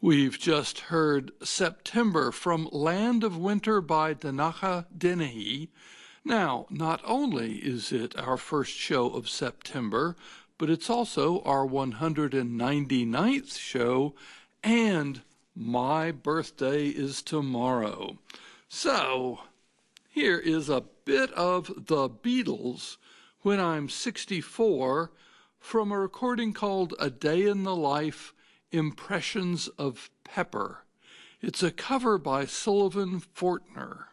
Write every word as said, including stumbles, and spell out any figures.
We've just heard September from Land of Winter by Danachah Dennehy. Now, not only is it our first show of September, but it's also our one hundred ninety-ninth show, and my birthday is tomorrow. So, here is a bit of the Beatles when I'm sixty-four from a recording called A Day in the Life, Impressions of Pepper. It's a cover by Sullivan Fortner.